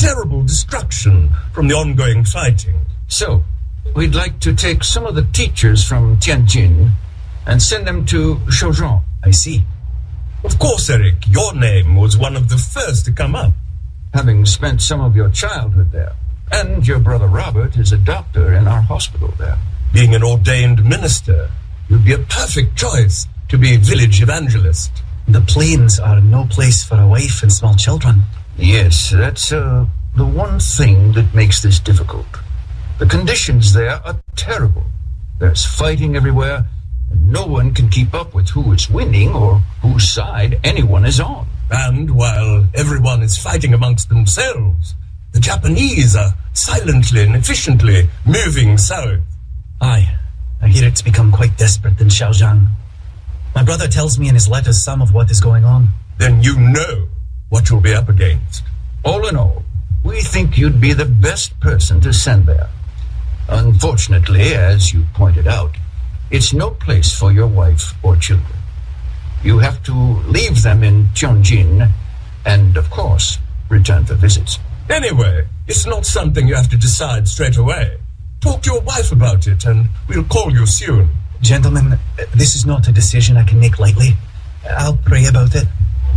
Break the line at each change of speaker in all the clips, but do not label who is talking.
terrible destruction from the ongoing fighting.
So, we'd like to take some of the teachers from Tianjin and send them to Shoujiang.
I see.
Of course, Eric, your name was one of the first to come up.
Having spent some of your childhood there, and your brother Robert is a doctor in our hospital there.
Being an ordained minister, you'd be a perfect choice to be village evangelist.
The plains are no place for a wife and small children.
Yes, that's the one thing that makes this difficult. The conditions there are terrible. There's fighting everywhere, and no one can keep up with who is winning or whose side anyone is on.
And while everyone is fighting amongst themselves, the Japanese are silently and efficiently moving south.
Aye, I hear it's become quite desperate in Xiaojiang. My brother tells me in his letters some of what is going on.
Then you know what you'll be up against.
All in all, we think you'd be the best person to send there. Unfortunately, as you pointed out, it's no place for your wife or children. You have to leave them in Tianjin and, of course, return for visits.
Anyway, it's not something you have to decide straight away. Talk to your wife about it and we'll call you soon.
Gentlemen, this is not a decision I can make lightly. I'll pray about it.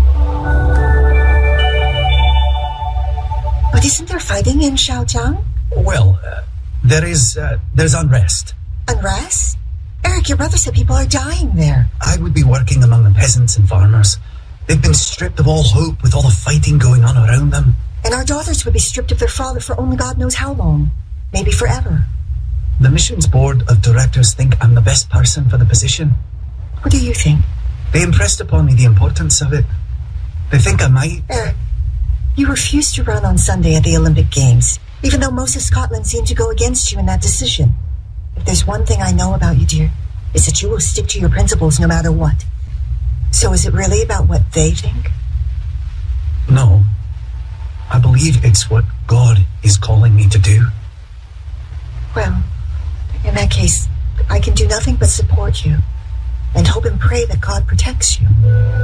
But isn't there fighting in Xiaojiang?
Well, there's unrest.
Unrest? Eric, your brother said people are dying there.
I would be working among the peasants and farmers. They've been stripped of all hope with all the fighting going on around them.
And our daughters would be stripped of their father for only God knows how long. Maybe forever.
The mission's board of directors think I'm the best person for the position.
What do you think?
They impressed upon me the importance of it. They think I might...
Eric, you refused to run on Sunday at the Olympic Games, even though most of Scotland seemed to go against you in that decision. If there's one thing I know about you, dear, it's that you will stick to your principles no matter what. So is it really about what they think?
No. I believe it's what God is calling me to do.
Well, in that case, I can do nothing but support you and hope and pray that God protects you.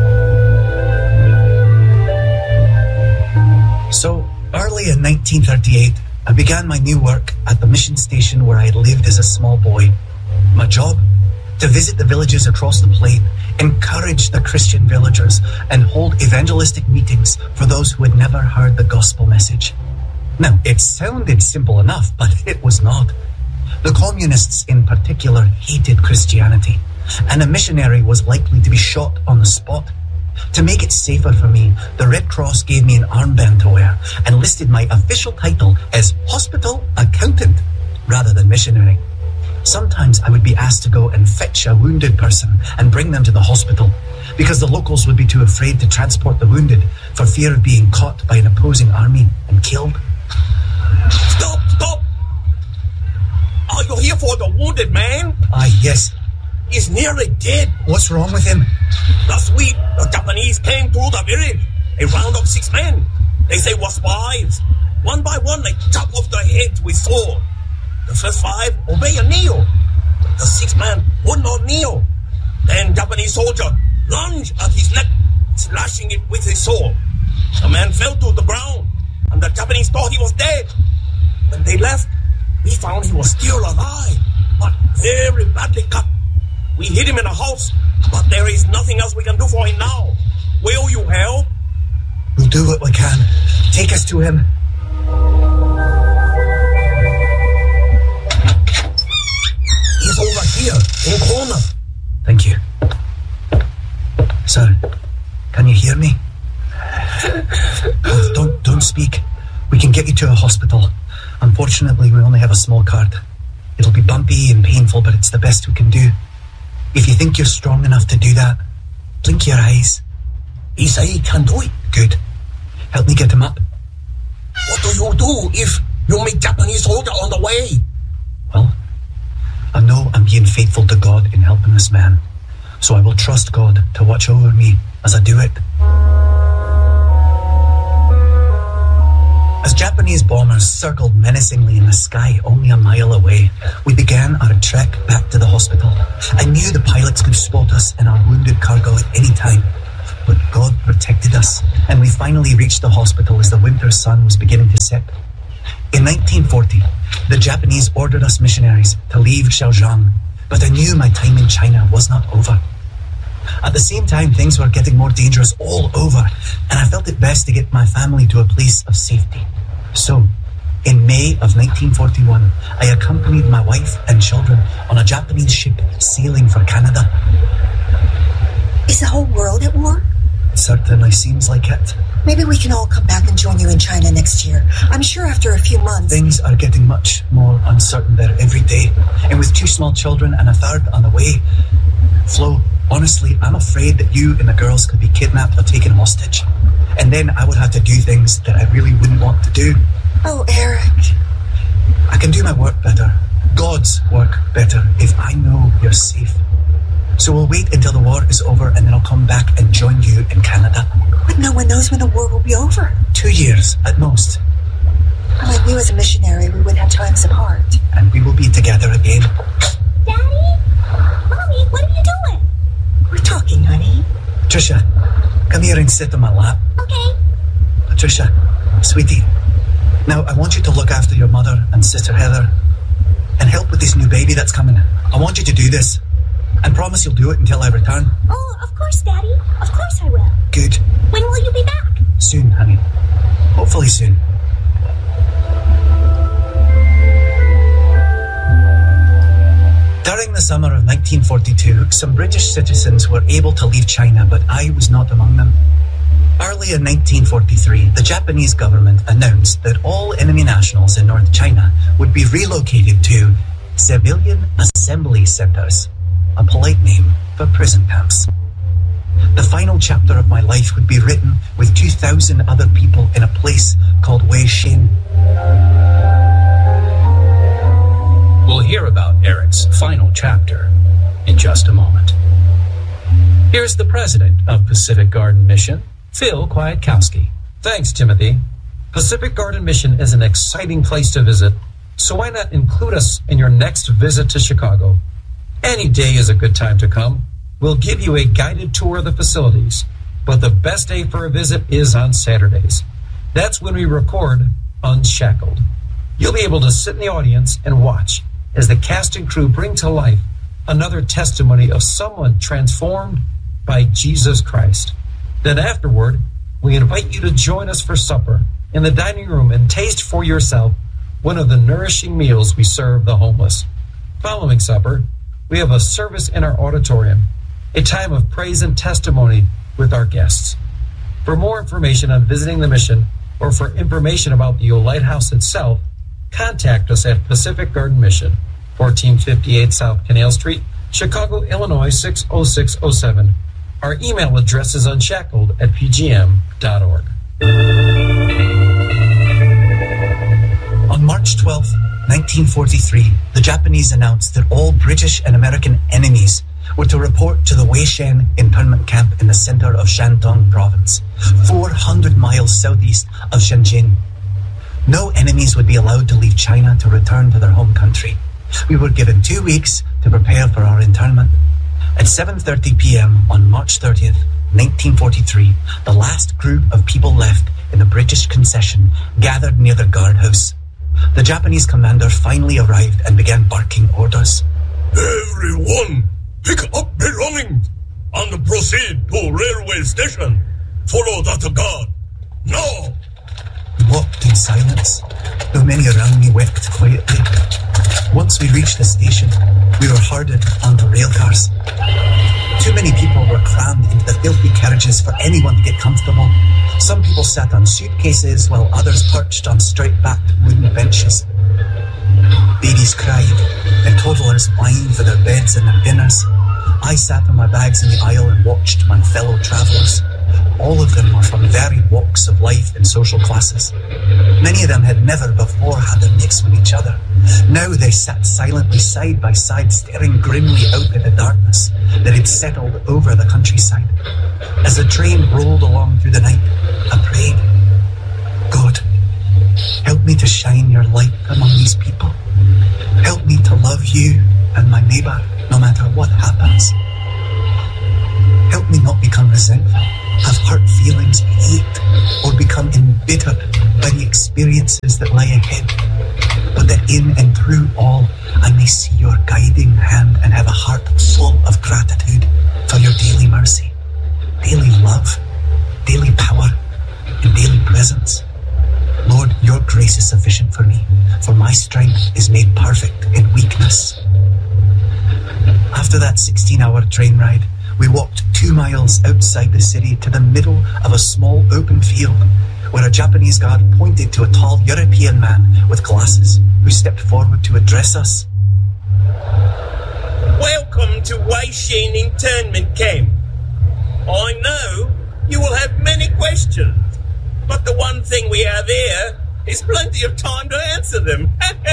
So, early in 1938, I began my new work at the mission station where I had lived as a small boy. My job? To visit the villages across the plain, encourage the Christian villagers, and hold evangelistic meetings for those who had never heard the gospel message. Now, it sounded simple enough, but it was not. The communists in particular hated Christianity, and a missionary was likely to be shot on the spot. To make it safer for me, the Red Cross gave me an armband to wear and listed my official title as hospital accountant rather than missionary. Sometimes I would be asked to go and fetch a wounded person and bring them to the hospital because the locals would be too afraid to transport the wounded for fear of being caught by an opposing army and killed.
Stop! Stop! Are you here for the wounded man?
Yes.
He's nearly dead.
What's wrong with him?
Last week, the Japanese came through the village. They round up 6 men. They say were spies. One by one, they chop off their heads with sword. The first 5 obey and kneel. The 6th man would not kneel. Then Japanese soldier lunged at his neck, slashing it with his sword. The man fell to the ground, and the Japanese thought he was dead. When they left, we found he was still alive, but very badly cut. We hid him in a house, but there is nothing else we can do for him now. Will you help?
We'll do what we can. Take us to him.
He's over here, in corner.
Thank you. Sir, can you hear me? Don't speak. We can get you to a hospital. Unfortunately, we only have a small cart. It'll be bumpy and painful, but it's the best we can do. If you think you're strong enough to do that, blink your eyes.
He say he can do it.
Good. Help me get him up.
What do you do if you meet Japanese soldier on the way?
Well, I know I'm being faithful to God in helping this man, so I will trust God to watch over me as I do it. As Japanese bombers circled menacingly in the sky only a mile away, we began our trek back to the hospital. I knew the pilots could spot us and our wounded cargo at any time. but God protected us, and we finally reached the hospital as the winter sun was beginning to set. In 1940, the Japanese ordered us missionaries to leave Zhejiang, but I knew my time in China was not over. At the same time, things were getting more dangerous all over, and I felt it best to get my family to a place of safety. So, in May of 1941, I accompanied my wife and children on a Japanese ship sailing for Canada.
Is the whole world at war?
It certainly seems like it.
Maybe we can all come back and join you in China next year. I'm sure after a few months...
Things are getting much more uncertain there every day. And with 2 small children and a third on the way... Flo, honestly, I'm afraid that you and the girls could be kidnapped or taken hostage. And then I would have to do things that I really wouldn't want to do.
Oh, Eric.
I can do my work better. God's work better if I know you're safe. So we'll wait until the war is over and then I'll come back and join you in Canada.
But no one knows when the war will be over.
2 years at most.
Well, I knew as a missionary we would have times apart.
And we will be together again.
Daddy? Mommy, what are you doing?
We're talking, honey.
Patricia, come here and sit on my lap.
Okay.
Patricia, sweetie. Now, I want you to look after your mother and sister Heather and help with this new baby that's coming. I want you to do this. And promise you'll do it until I return.
Oh, of course, Daddy. Of course I will.
Good.
When will you be back?
Soon, honey. Hopefully soon. During the summer of 1942, some British citizens were able to leave China, but I was not among them. Early in 1943, the Japanese government announced that all enemy nationals in North China would be relocated to civilian assembly centers, a polite name for prison camps. The final chapter of my life would be written with 2,000 other people in a place called Weishan.
We'll hear about Eric's final chapter in just a moment. Here's the president of Pacific Garden Mission, Phil Kwiatkowski. Thanks, Timothy. Pacific Garden Mission is an exciting place to visit, so why not include us in your next visit to Chicago? Any day is a good time to come. We'll give you a guided tour of the facilities, but the best day for a visit is on Saturdays. That's when we record Unshackled. You'll be able to sit in the audience and watch as the cast and crew bring to life another testimony of someone transformed by Jesus Christ. Then afterward, we invite you to join us for supper in the dining room and taste for yourself one of the nourishing meals we serve the homeless. Following supper, we have a service in our auditorium, a time of praise and testimony with our guests. For more information on visiting the mission or for information about the Lighthouse itself, contact us at Pacific Garden Mission, 1458 South Canal Street, Chicago, Illinois 60607. Our email address is unshackled@pgm.org.
On March 12th, 1943, the Japanese announced that all British and American enemies were to report to the Weishan internment camp in the center of Shandong province, 400 miles southeast of Shenzhen. No enemies would be allowed to leave China to return to their home country. We were given 2 weeks to prepare for our internment. At 7:30 p.m. on March 30th, 1943, the last group of people left in the British concession gathered near the guardhouse. The Japanese commander finally arrived and began barking orders.
Everyone, pick up belongings and proceed to railway station. Follow that guard. Now!
We walked in silence, though many around me wept quietly. Once we reached the station, we were herded onto rail cars. Too many people were crammed into the filthy carriages for anyone to get comfortable. Some people sat on suitcases while others perched on straight-backed wooden benches. Babies cried and toddlers whined for their beds and their dinners. I sat on my bags in the aisle and watched my fellow travellers. All of them were from varied walks of life and social classes. Many of them had never before had a mix with each other. Now they sat silently side by side, staring grimly out at the darkness that had settled over the countryside. As the train rolled along through the night, I prayed, God, help me to shine your light among these people. Help me to love you and my neighbour, no matter what happens. Help me not become resentful have hurt feelings, hate, or become embittered by the experiences that lie ahead, but that in and through all, I may see your guiding hand and have a heart full of gratitude for your daily mercy, daily love, daily power, and daily presence. Lord, your grace is sufficient for me, for my strength is made perfect in weakness. After that 16-hour train ride, we walked 2 miles outside the city to the middle of a small open field where a Japanese guard pointed to a tall European man with glasses who stepped forward to address us.
Welcome to Weishin internment camp. I know you will have many questions, but the one thing we have here is plenty of time to answer them.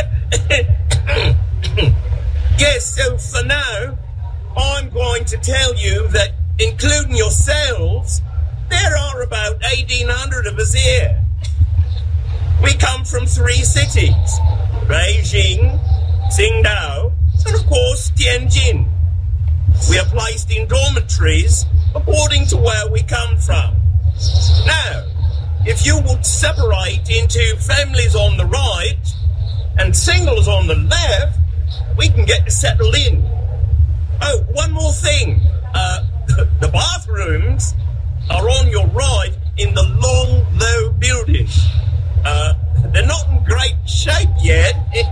Yes, so for now, I'm going to tell you that, including yourselves, there are about 1,800 of us here. We come from 3 cities, Beijing, Qingdao, and of course Tianjin. We are placed in dormitories according to where we come from. Now, if you would separate into families on the right and singles on the left, we can get settled in. Oh, one more thing. The bathrooms are on your right in the long, low building. They're not in great shape yet.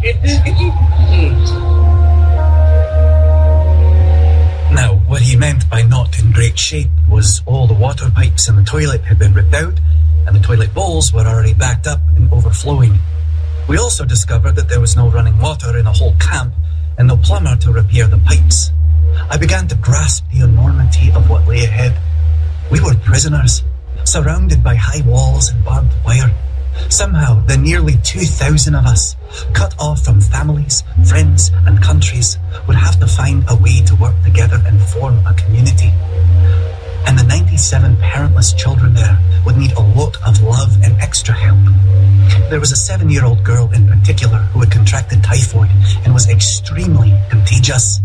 Now, what he meant by not in great shape was all the water pipes in the toilet had been ripped out, and the toilet bowls were already backed up and overflowing. We also discovered that there was no running water in the whole camp, and no plumber to repair the pipes. I began to grasp the enormity of what lay ahead. We were prisoners, surrounded by high walls and barbed wire. Somehow, the nearly 2,000 of us, cut off from families, friends, and countries, would have to find a way to work together and form a community. And the 97 parentless children there would need a lot of love and extra help. There was a 7-year-old girl in particular who had contracted typhoid and was extremely contagious.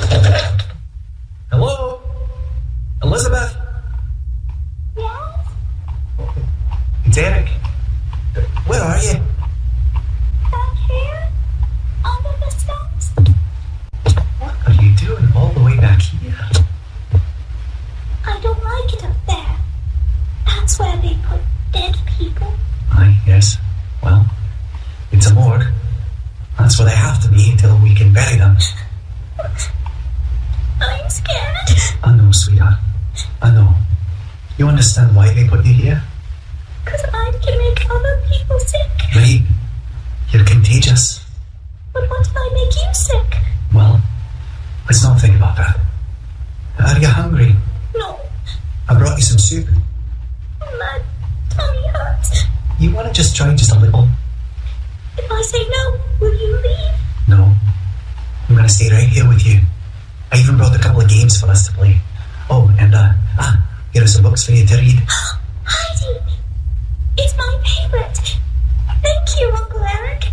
Hello? Elizabeth?
Yes?
It's Eric. Where are you?
Back here? Under the steps?
What are you doing all the way back here?
I don't like it up there. That's where they put dead people.
Aye, yes. Well, it's a morgue. That's where they have to be until we can bury them.
I'm scared.
I know, sweetheart. I know. You understand why they put you here?
'Cause I can make other people sick.
Right. You're contagious.
But what if I make you sick?
Well, let's not think about that. Are you hungry?
No.
I brought you some soup.
My tummy hurts.
You want to just try just a little?
If I say no, will you leave?
No. I'm going to stay right here with you. I even brought a couple of games for us to play. Oh, and, here are some books for you to read.
Heidi! It's my favorite. Thank you, Uncle Eric.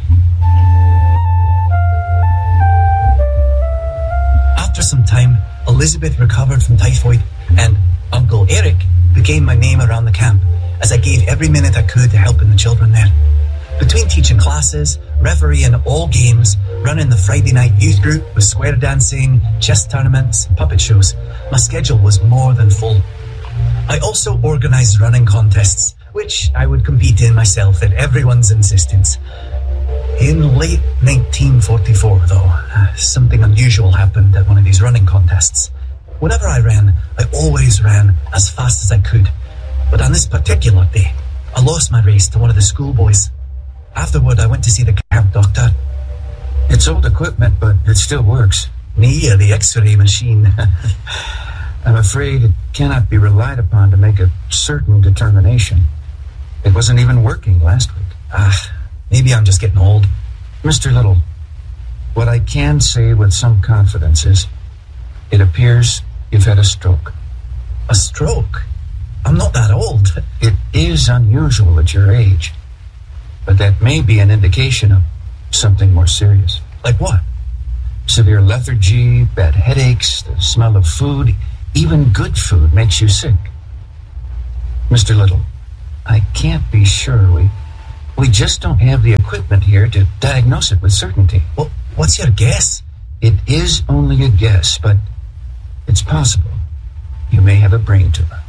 After some time, Elizabeth recovered from typhoid, and Uncle Eric became my name around the camp, as I gave every minute I could to helping the children there. Between teaching classes, refereeing all games, running the Friday night youth group with square dancing, chess tournaments, and puppet shows, my schedule was more than full. I also organised running contests, which I would compete in myself at everyone's insistence. In late 1944, though, something unusual happened at one of these running contests. Whenever I ran, I always ran as fast as I could. But on this particular day, I lost my race to one of the schoolboys. Afterward, I went to see the camp doctor.
It's old equipment, but it still works.
Me, the X-ray machine.
I'm afraid it cannot be relied upon to make a certain determination. It wasn't even working last week.
Maybe I'm just getting old.
Mr. Little, what I can say with some confidence is it appears you've had a stroke.
A stroke? I'm not that old.
It is unusual at your age, but that may be an indication of something more serious.
Like what?
Severe lethargy, bad headaches, the smell of food, even good food makes you sick. Mr. Little, I can't be sure. We just don't have the equipment here to diagnose it with certainty.
Well, what's your guess?
It is only a guess, but it's possible. You may have a brain tumor.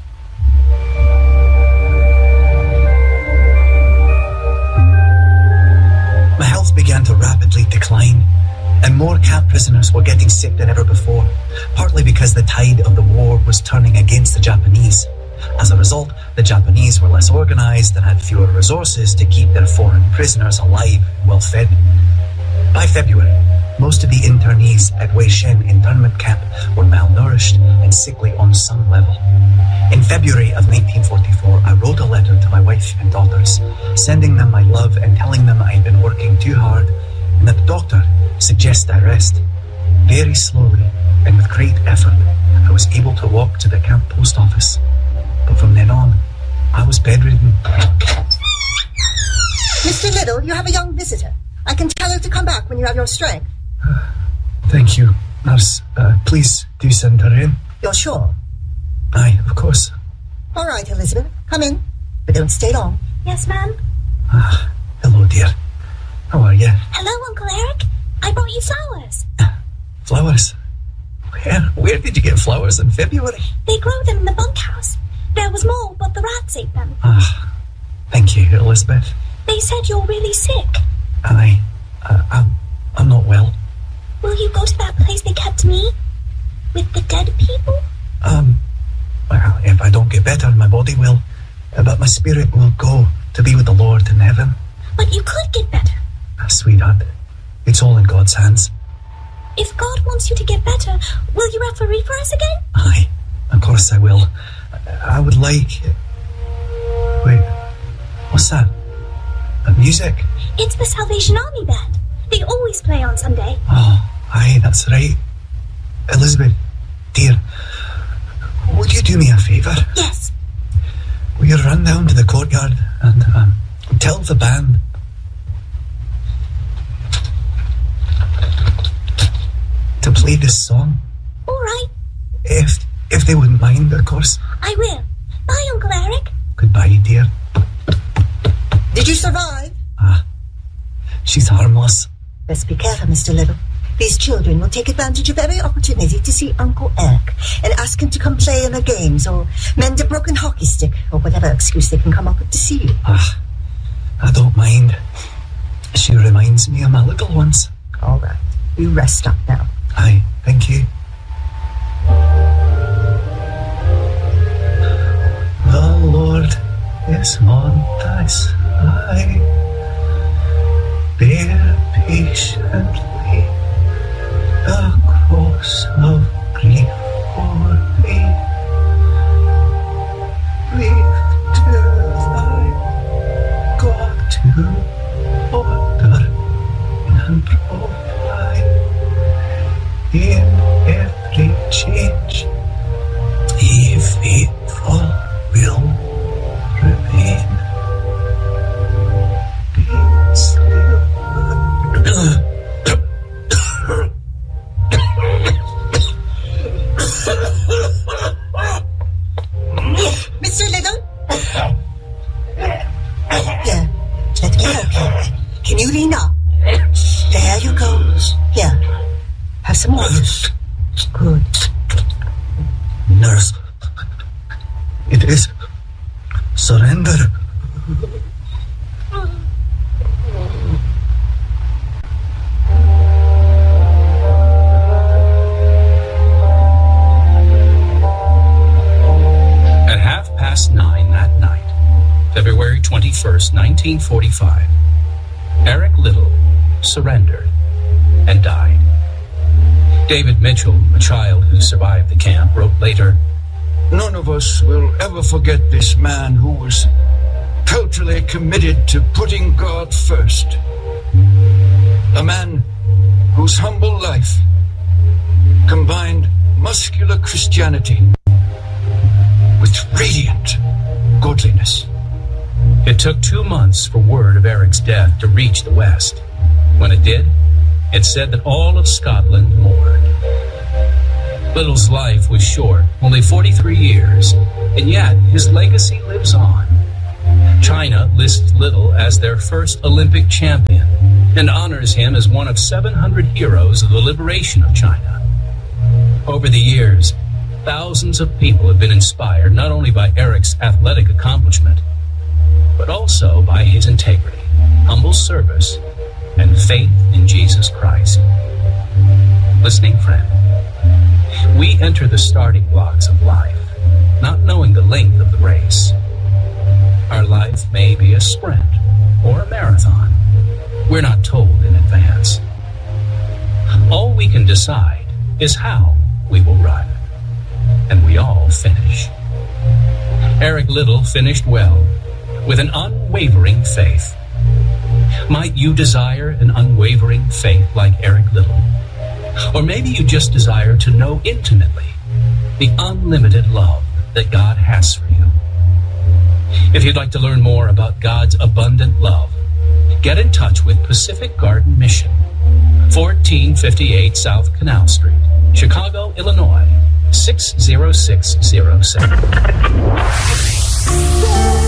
My health began to rapidly decline, and more camp prisoners were getting sick than ever before, partly because the tide of the war was turning against the Japanese. As a result, the Japanese were less organized and had fewer resources to keep their foreign prisoners alive and well fed. By February, most of the internees at Wei Shen internment camp were malnourished and sickly on some level. In February of 1944, I wrote a letter to my wife and daughters, sending them my love and telling them I had been working too hard and that the doctor suggests I rest. Very slowly and with great effort, I was able to walk to the camp post office. But from then on, I was bedridden.
Mr. Little, you have a young visitor. I can tell her to come back when you have your strength.
Thank you, nurse. Please do send her in.
You're sure?
Aye, of course.
All right, Elizabeth. Come in. But don't stay long.
Yes, ma'am.
Hello, dear. How are you?
Hello, Uncle Eric. I brought you flowers.
Flowers? Where did you get flowers in February?
They grow them in the bunkhouse. There was more, but the rats ate them.
Thank you, Elizabeth.
They said you're really sick.
I'm not well.
Will you go to that place they kept me? With the dead people?
Well, if I don't get better, my body will. But my spirit will go to be with the Lord in heaven.
But you could get better.
Sweetheart, it's all in God's hands.
If God wants you to get better, will you referee for us again?
Aye, of course I will. I would like... Wait, what's that? Music?
It's the Salvation Army Band. They always play on Sunday.
Oh, aye, that's right. Elizabeth, dear, would you do me a favour?
Yes.
Will you run down to the courtyard and tell the band to play this song?
All right.
If they wouldn't mind, of course.
I will. Bye, Uncle Eric.
Goodbye, dear.
Did you survive?
She's harmless.
Best be careful, Mr. Little. These children will take advantage of every opportunity to see Uncle Eric and ask him to come play in their games or mend a broken hockey stick or whatever excuse they can come up with to see you.
I don't mind. She reminds me of my little ones.
All right. You rest up now.
Aye, thank you. The Lord is on thy side. Bear patiently the cross of grief for thee. Leave to thy God to order and provide in every change. He faithful will remain. Be still.
Mr. Little? Here, let me help you. Can you lean up? There you go. Here, have some water. Good.
Nurse, it is surrender.
At 9:30 that night, February 21st, 1945, Eric Little surrendered and died. David Mitchell, a child who survived the camp, wrote later,
None of us will ever forget this man who was totally committed to putting God first. A man whose humble life combined muscular Christianity with radiant godliness.
It took 2 months for word of Eric's death to reach the West. When it did, it said that all of Scotland mourned. Little's life was short, only 43 years, and yet his legacy lives on. China lists Little as their first Olympic champion and honors him as one of 700 heroes of the liberation of China. Over the years, thousands of people have been inspired not only by Eric's athletic accomplishment, but also by his integrity, humble service, and faith in Jesus Christ. Listening friend, we enter the starting blocks of life, not knowing the length of the race. Our life may be a sprint or a marathon. We're not told in advance. All we can decide is how we will run, and we all finish. Eric Little finished well, with an unwavering faith. Might you desire an unwavering faith like Eric Little? Or maybe you just desire to know intimately the unlimited love that God has for you. If you'd like to learn more about God's abundant love, get in touch with Pacific Garden Mission, 1458 South Canal Street, Chicago, Illinois, 60607.